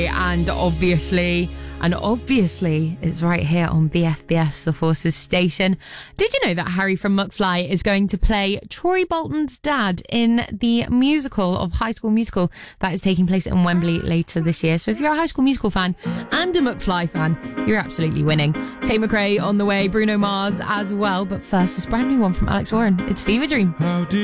And obviously, it's right here on BFBS, the Forces station. Did you know that Harry from McFly is going to play Troy Bolton's dad in the musical of High School Musical that is taking place in Wembley later this year? So if you're a High School Musical fan and a McFly fan, you're absolutely winning. Tate McRae on the way, Bruno Mars as well. But first, this brand new one from Alex Warren. It's Fever Dream.